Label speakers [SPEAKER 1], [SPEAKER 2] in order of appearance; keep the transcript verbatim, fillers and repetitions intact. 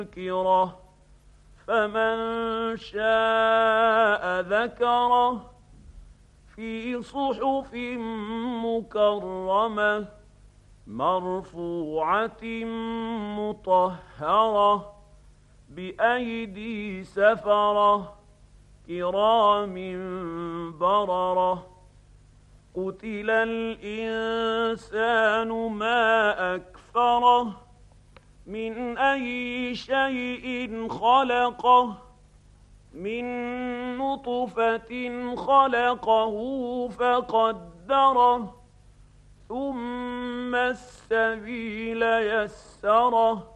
[SPEAKER 1] تذكرة فمن شاء ذكره في صحف مكرمة مرفوعة مطهرة بأيدي سفرة كرام بررة قتل الإنسان ما أكفره من أي شيء خلقه من نطفة خلقه فقدره ثم السبيل يسره